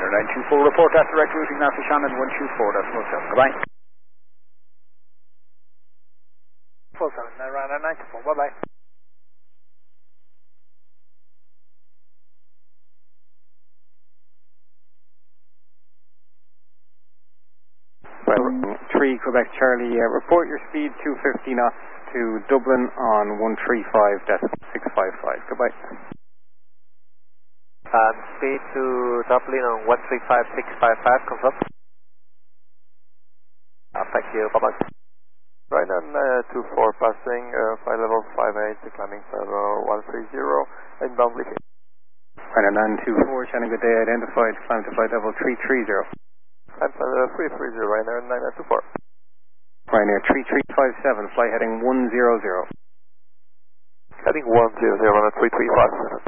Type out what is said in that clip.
Ryanair 924, report at direct routing now to Shannon 124.17. Goodbye. 47, Ryanair 924, bye-bye. Well, 3 Quebec Charlie, report your speed 250 knots to Dublin on 135.655. Goodbye. Speed to Dublin on 135.655, confirm. Thank you, bye-bye. Ryanair 924 passing, flight level 58, climbing level 130, inbound leaving. Ryanair 924, Shannon, good day, identified, climb to flight level 330. I'm 330, Ryanair 924. Ryanair 3357, flight heading 100. Heading 100 on a 335.